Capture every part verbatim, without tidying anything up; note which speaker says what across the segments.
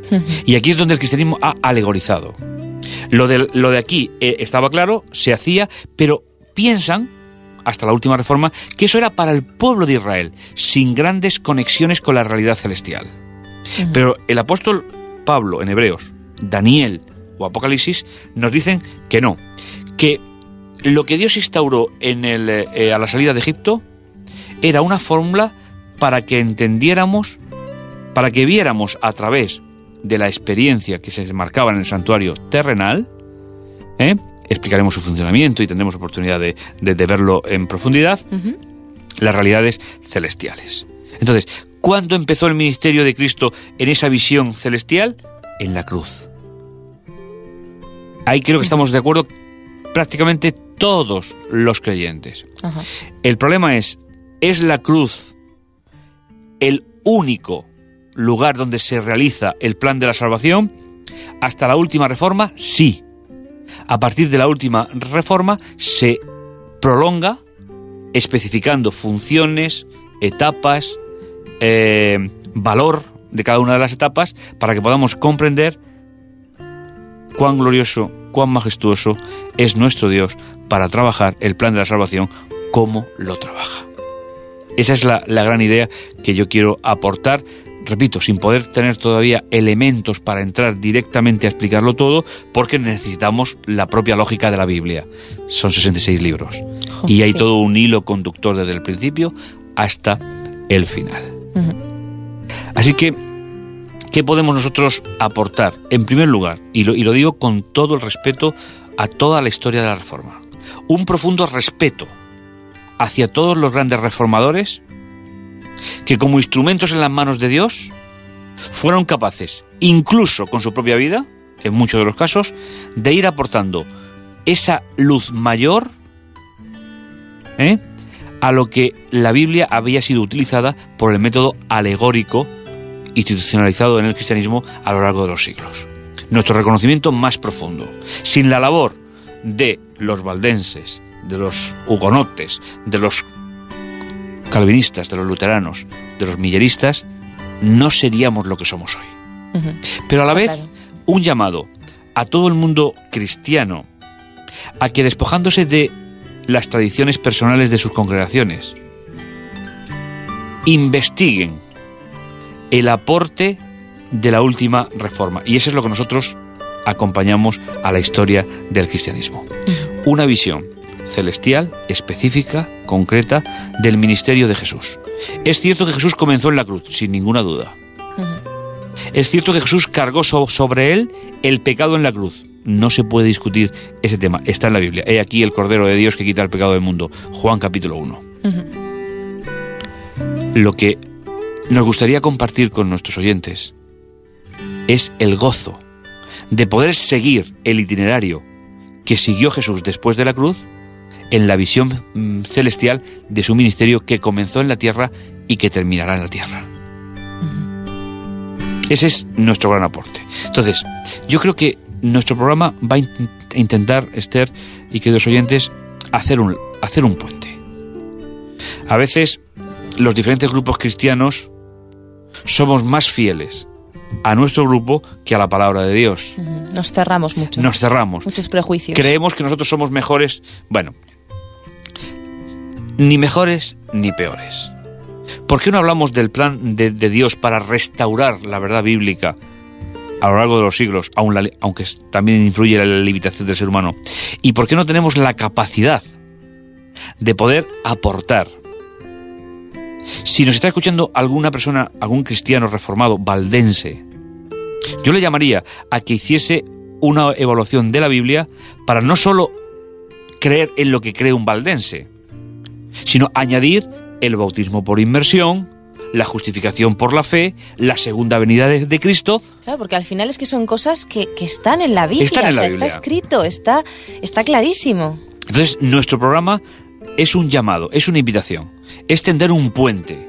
Speaker 1: Y aquí es donde el cristianismo ha alegorizado. Lo de, lo de aquí eh, estaba claro, se hacía, pero piensan, hasta la última reforma, que eso era para el pueblo de Israel, sin grandes conexiones con la realidad celestial. Uh-huh. Pero el apóstol Pablo en Hebreos, Daniel o Apocalipsis nos dicen que no, que lo que Dios instauró en el, eh, a la salida de Egipto era una fórmula para que entendiéramos, para que viéramos a través de la experiencia que se marcaba en el santuario terrenal, ¿eh? explicaremos su funcionamiento y tendremos oportunidad de, de, de verlo en profundidad, uh-huh. las realidades celestiales. Entonces, ¿cuándo empezó el ministerio de Cristo en esa visión celestial? En la cruz. Ahí creo que estamos de acuerdo prácticamente todos los creyentes. Uh-huh. El problema es, ¿es la cruz el único lugar donde se realiza el plan de la salvación? Hasta la última reforma, sí. A partir de la última reforma se prolonga especificando funciones, etapas, eh, valor de cada una de las etapas para que podamos comprender cuán glorioso, cuán majestuoso es nuestro Dios para trabajar el plan de la salvación como lo trabaja. Esa es la, la gran idea que yo quiero aportar. Repito, sin poder tener todavía elementos para entrar directamente a explicarlo todo, porque necesitamos la propia lógica de la Biblia. Son sesenta y seis libros. Oh, y hay sí. todo un hilo conductor desde el principio hasta el final. Uh-huh. Así que, ¿qué podemos nosotros aportar? En primer lugar, y lo, y lo digo con todo el respeto a toda la historia de la Reforma, un profundo respeto hacia todos los grandes reformadores que como instrumentos en las manos de Dios fueron capaces, incluso con su propia vida, en muchos de los casos, de ir aportando esa luz mayor ¿eh? a lo que la Biblia había sido utilizada por el método alegórico institucionalizado en el cristianismo a lo largo de los siglos. Nuestro reconocimiento más profundo. Sin la labor de los valdenses, de los hugonotes, de los calvinistas, de los luteranos, de los milleristas, no seríamos lo que somos hoy. Uh-huh. Pero a la vez, un llamado a todo el mundo cristiano a que, despojándose de las tradiciones personales de sus congregaciones, investiguen el aporte de la última reforma. Y eso es lo que nosotros acompañamos a la historia del cristianismo. Uh-huh. Una visión celestial, específica, concreta, del ministerio de Jesús. Es cierto que Jesús comenzó en la cruz, sin ninguna duda. Uh-huh. Es cierto que Jesús cargó so- sobre él el pecado en la cruz. No se puede discutir ese tema, está en la Biblia. He aquí el Cordero de Dios que quita el pecado del mundo. Juan capítulo uno. Uh-huh. Lo que nos gustaría compartir con nuestros oyentes es el gozo de poder seguir el itinerario que siguió Jesús después de la cruz en la visión mm, celestial de su ministerio que comenzó en la tierra y que terminará en la tierra. Uh-huh. Ese es nuestro gran aporte. Entonces, yo creo que nuestro programa va a in- intentar, Esther y queridos oyentes, hacer un, hacer un puente. A veces los diferentes grupos cristianos somos más fieles a nuestro grupo que a la palabra de Dios.
Speaker 2: Uh-huh. Nos cerramos mucho.
Speaker 1: Nos cerramos.
Speaker 2: Muchos prejuicios.
Speaker 1: Creemos que nosotros somos mejores. Bueno, ni mejores ni peores. ¿Por qué no hablamos del plan de, de Dios para restaurar la verdad bíblica a lo largo de los siglos, aun la, aunque también influye la limitación del ser humano? ¿Y por qué no tenemos la capacidad de poder aportar? Si nos está escuchando alguna persona, algún cristiano reformado valdense, yo le llamaría a que hiciese una evaluación de la Biblia para no solo creer en lo que cree un valdense, sino añadir el bautismo por inmersión, la justificación por la fe, la segunda venida de, de Cristo.
Speaker 2: Claro, porque al final es que son cosas que, que están en la Biblia,
Speaker 1: están en la
Speaker 2: o sea,
Speaker 1: Biblia.
Speaker 2: Está escrito, está, está clarísimo.
Speaker 1: Entonces, nuestro programa es un llamado, es una invitación, es tender un puente.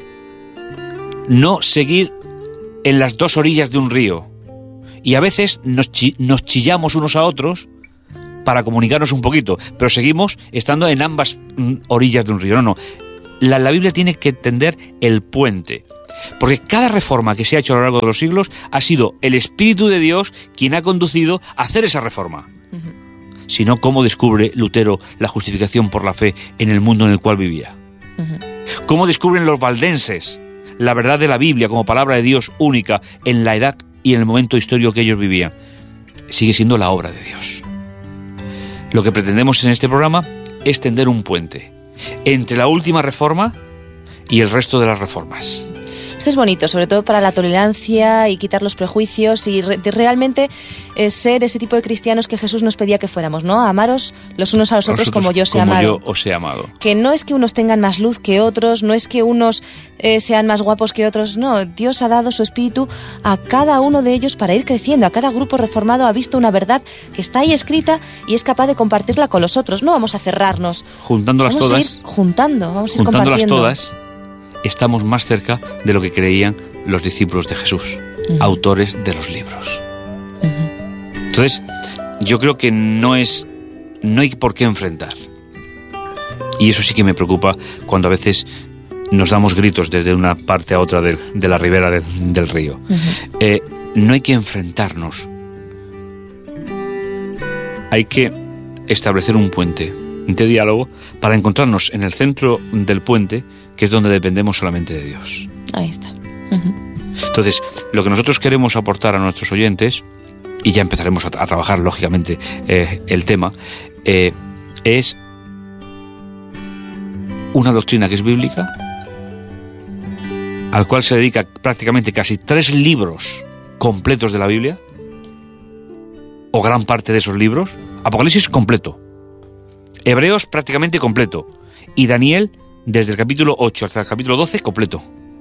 Speaker 1: No seguir en las dos orillas de un río. Y a veces nos, chi- nos chillamos unos a otros para comunicarnos un poquito, pero seguimos estando en ambas mm, orillas de un río. No, no. La, la Biblia tiene que tender el puente Porque cada reforma que se ha hecho a lo largo de los siglos ha sido el Espíritu de Dios quien ha conducido a hacer esa reforma. Uh-huh. Si no, ¿cómo descubre Lutero la justificación por la fe en el mundo en el cual vivía? Uh-huh. ¿Cómo descubren los valdenses la verdad de la Biblia como palabra de Dios única en la edad y en el momento histórico que ellos vivían? Sigue siendo la obra de Dios. Lo que pretendemos en este programa es tender un puente entre la última reforma y el resto de las reformas.
Speaker 2: Esto es bonito, sobre todo para la tolerancia y quitar los prejuicios y re- de realmente eh, ser ese tipo de cristianos que Jesús nos pedía que fuéramos, ¿no? Amaros los unos a los otros como yo os he
Speaker 1: como
Speaker 2: amado.
Speaker 1: yo os he amado.
Speaker 2: Que no es que unos tengan más luz que otros, no es que unos eh, sean más guapos que otros, no. Dios ha dado su espíritu a cada uno de ellos para ir creciendo. A cada grupo reformado ha visto una verdad que está ahí escrita y es capaz de compartirla con los otros. No vamos a cerrarnos.
Speaker 1: Juntándolas
Speaker 2: vamos
Speaker 1: todas.
Speaker 2: A ir juntando, vamos a ir
Speaker 1: juntándolas
Speaker 2: compartiendo.
Speaker 1: todas, estamos más cerca de lo que creían los discípulos de Jesús, uh-huh. autores de los libros. Uh-huh. Entonces, yo creo que no es, no hay por qué enfrentar. Y eso sí que me preocupa cuando a veces nos damos gritos desde una parte a otra de, de la ribera de, del río. Uh-huh. Eh, no hay que enfrentarnos. Hay que establecer un puente de diálogo para encontrarnos en el centro del puente, que es donde dependemos solamente de Dios.
Speaker 2: Ahí está. Uh-huh.
Speaker 1: Entonces, lo que nosotros queremos aportar a nuestros oyentes, y ya empezaremos a, a trabajar, lógicamente, eh, el tema, eh, es una doctrina que es bíblica, al cual se dedica prácticamente casi tres libros completos de la Biblia, o gran parte de esos libros. Apocalipsis completo, Hebreos prácticamente completo, y Daniel desde el capítulo ocho hasta el capítulo doce completo.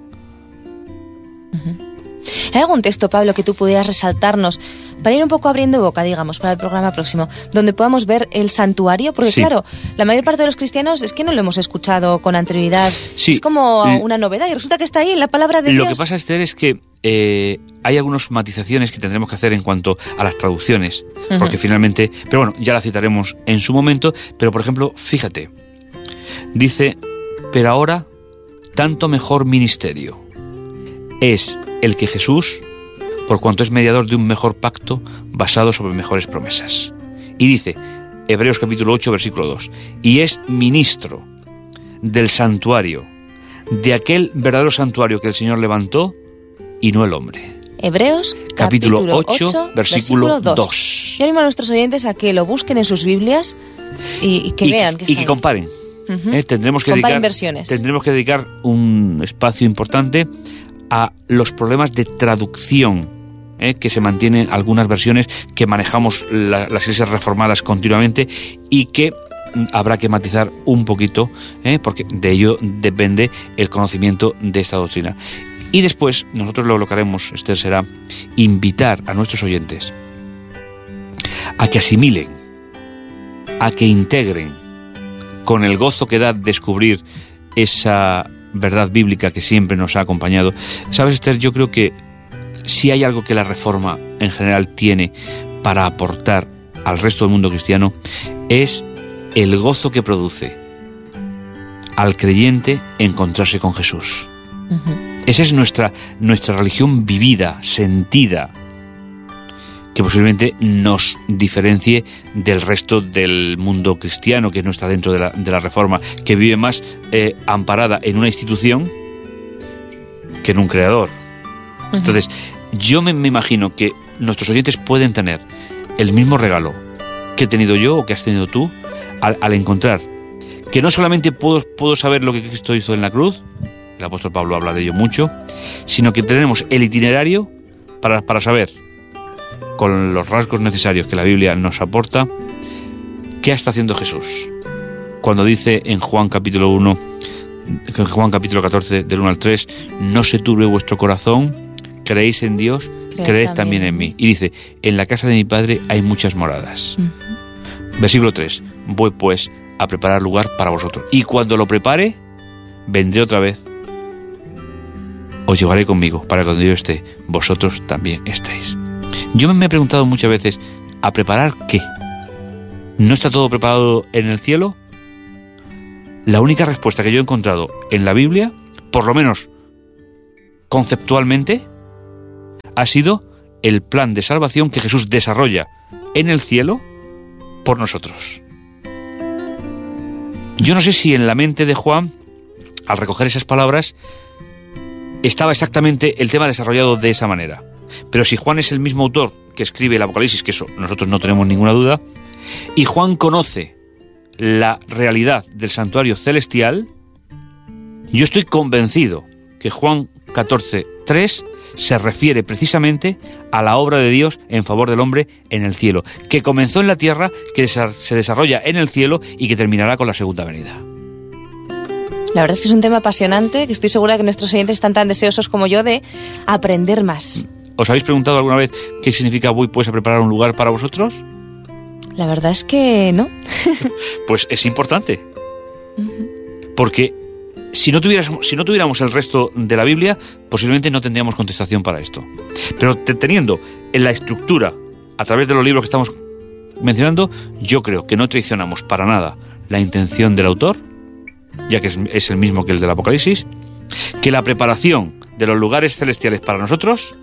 Speaker 2: Uh-huh. ¿Hay algún texto, Pablo, que tú pudieras resaltarnos para ir un poco abriendo boca, digamos, para el programa próximo, donde podamos ver el santuario? Porque sí, claro, la mayor parte de los cristianos es que no lo hemos escuchado con anterioridad. Sí. Es como eh, una novedad y resulta que está ahí en la palabra de
Speaker 1: lo
Speaker 2: Dios.
Speaker 1: Lo que pasa, Esther, es que eh, hay algunas matizaciones que tendremos que hacer en cuanto a las traducciones, uh-huh. porque finalmente, pero bueno, ya la citaremos en su momento, pero por ejemplo, fíjate, dice, pero ahora tanto mejor ministerio es el que Jesús, por cuanto es mediador de un mejor pacto basado sobre mejores promesas. Y dice, Hebreos capítulo ocho, versículo dos, y es ministro del santuario, de aquel verdadero santuario que el Señor levantó y no el hombre.
Speaker 2: Hebreos
Speaker 1: capítulo, capítulo
Speaker 2: ocho,
Speaker 1: ocho, versículo dos.
Speaker 2: Yo animo a nuestros oyentes a que lo busquen en sus Biblias y, y que
Speaker 1: y,
Speaker 2: vean que
Speaker 1: y que comparen. Uh-huh. ¿Eh? Tendremos que dedicar,
Speaker 2: versiones.
Speaker 1: Tendremos que dedicar un espacio importante a los problemas de traducción, ¿eh? que se mantienen algunas versiones que manejamos la, las iglesias reformadas continuamente y que habrá que matizar un poquito, ¿eh? porque de ello depende el conocimiento de esta doctrina. Y después nosotros lo, lo que haremos, Esther, será invitar a nuestros oyentes a que asimilen, a que integren con el gozo que da descubrir esa verdad bíblica que siempre nos ha acompañado. ¿Sabes, Esther? Yo creo que si hay algo que la Reforma en general tiene para aportar al resto del mundo cristiano, es el gozo que produce al creyente encontrarse con Jesús. Uh-huh. Esa es nuestra, nuestra religión vivida, sentida, que posiblemente nos diferencie del resto del mundo cristiano, que no está dentro de la, de la Reforma, que vive más eh, amparada en una institución que en un creador. Uh-huh. Entonces, yo me, me imagino que nuestros oyentes pueden tener el mismo regalo que he tenido yo o que has tenido tú al, al encontrar que no solamente puedo, puedo saber lo que Cristo hizo en la cruz, el apóstol Pablo habla de ello mucho, sino que tenemos el itinerario para, para saber, con los rasgos necesarios que la Biblia nos aporta, qué está haciendo Jesús. Cuando dice en Juan capítulo uno, en Juan capítulo catorce, del uno al tres, no se turbe vuestro corazón, creéis en Dios, Creo creed también. también en mí. Y dice, en la casa de mi Padre hay muchas moradas. Uh-huh. Versículo tres, voy pues a preparar lugar para vosotros. Y cuando lo prepare, vendré otra vez, os llevaré conmigo, para que cuando yo esté, vosotros también estéis. Yo me he preguntado muchas veces, ¿a preparar qué? ¿No está todo preparado en el cielo? La única respuesta que yo he encontrado en la Biblia, por lo menos conceptualmente, ha sido el plan de salvación que Jesús desarrolla en el cielo por nosotros. Yo no sé si en la mente de Juan, al recoger esas palabras, estaba exactamente el tema desarrollado de esa manera. Pero si Juan es el mismo autor que escribe el Apocalipsis, que eso nosotros no tenemos ninguna duda, y Juan conoce la realidad del santuario celestial, yo estoy convencido que Juan catorce tres se refiere precisamente a la obra de Dios en favor del hombre en el cielo, que comenzó en la tierra, que se desarrolla en el cielo y que terminará con la segunda venida.
Speaker 2: La verdad es que es un tema apasionante, que estoy segura que nuestros oyentes están tan deseosos como yo de aprender más.
Speaker 1: ¿Os habéis preguntado alguna vez qué significa voy pues a preparar un lugar para vosotros?
Speaker 2: La verdad es que no.
Speaker 1: Pues es importante. Porque si no tuviéramos, si no tuviéramos el resto de la Biblia, posiblemente no tendríamos contestación para esto. Pero teniendo en la estructura, a través de los libros que estamos mencionando, yo creo que no traicionamos para nada la intención del autor, ya que es, es el mismo que el del Apocalipsis, que la preparación de los lugares celestiales para nosotros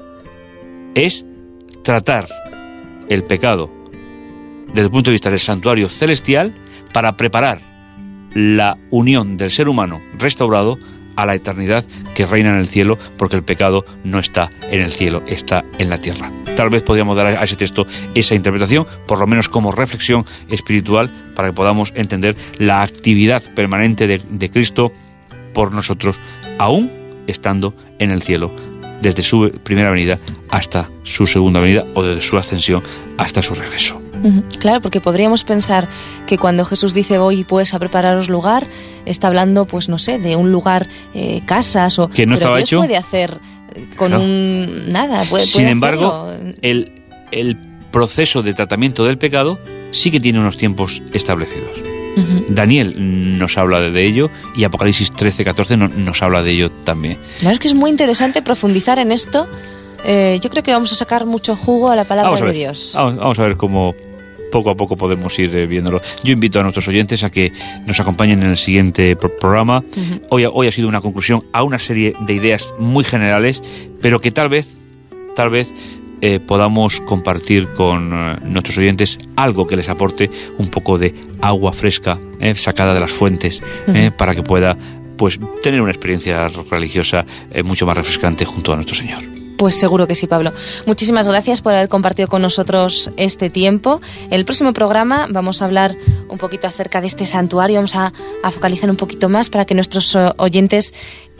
Speaker 1: es tratar el pecado desde el punto de vista del santuario celestial para preparar la unión del ser humano restaurado a la eternidad que reina en el cielo, porque el pecado no está en el cielo, está en la tierra. Tal vez podríamos dar a ese texto esa interpretación, por lo menos como reflexión espiritual, para que podamos entender la actividad permanente de, de Cristo por nosotros, aún estando en el cielo, desde su primera venida hasta su segunda venida, o desde su ascensión hasta su regreso.
Speaker 2: Claro, porque podríamos pensar que cuando Jesús dice voy pues a prepararos lugar, está hablando, pues no sé, de un lugar, eh, casas o...
Speaker 1: Que no
Speaker 2: pero
Speaker 1: estaba
Speaker 2: Dios
Speaker 1: hecho.
Speaker 2: puede hacer con
Speaker 1: Claro.
Speaker 2: un... nada, puede,
Speaker 1: Sin
Speaker 2: puede
Speaker 1: embargo,
Speaker 2: hacerlo.
Speaker 1: el, el proceso de tratamiento del pecado sí que tiene unos tiempos establecidos. Uh-huh. Daniel nos habla de ello y Apocalipsis trece catorce no, nos habla de ello también.
Speaker 2: La verdad es que es muy interesante profundizar en esto. Eh, yo creo que vamos a sacar mucho jugo a la palabra
Speaker 1: vamos a
Speaker 2: de
Speaker 1: ver,
Speaker 2: Dios.
Speaker 1: Vamos, vamos a ver cómo poco a poco podemos ir viéndolo. Yo invito a nuestros oyentes a que nos acompañen en el siguiente pro- programa. Uh-huh. Hoy, hoy ha sido una conclusión a una serie de ideas muy generales, pero que tal vez, tal vez eh, podamos compartir con eh, nuestros oyentes algo que les aporte un poco de agua fresca, eh, sacada de las fuentes, uh-huh. eh, para que pueda pues tener una experiencia religiosa eh, mucho más refrescante junto a nuestro Señor.
Speaker 2: Pues seguro que sí, Pablo. Muchísimas gracias por haber compartido con nosotros este tiempo. En el próximo programa vamos a hablar un poquito acerca de este santuario, vamos a, a focalizar un poquito más para que nuestros oyentes,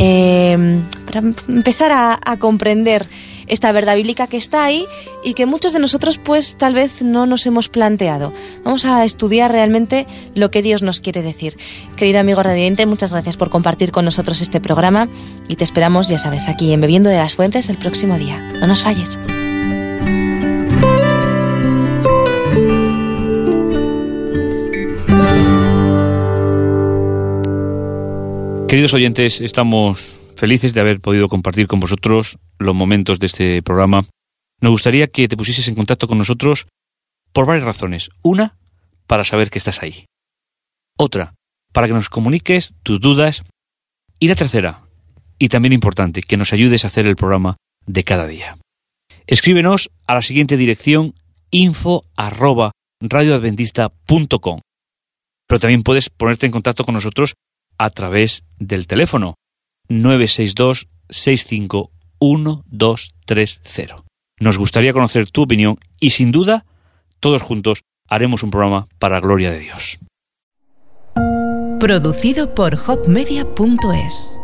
Speaker 2: eh, para empezar a, a comprender esta verdad bíblica que está ahí y que muchos de nosotros pues tal vez no nos hemos planteado. Vamos a estudiar realmente lo que Dios nos quiere decir. Querido amigo radiante, muchas gracias por compartir con nosotros este programa y te esperamos, ya sabes, aquí en Bebiendo de las Fuentes el próximo día. No nos falles.
Speaker 1: Queridos oyentes, estamos felices de haber podido compartir con vosotros los momentos de este programa. Nos gustaría que te pusieses en contacto con nosotros por varias razones. Una, para saber que estás ahí. Otra, para que nos comuniques tus dudas. Y la tercera, y también importante, que nos ayudes a hacer el programa de cada día. Escríbenos a la siguiente dirección: info arroba radioadventista punto com. Pero también puedes ponerte en contacto con nosotros a través del teléfono nueve seis dos, seis cinco uno, dos tres cero. Nos gustaría conocer tu opinión y sin duda, todos juntos haremos un programa para la gloria de Dios.
Speaker 3: Producido por hop media punto es.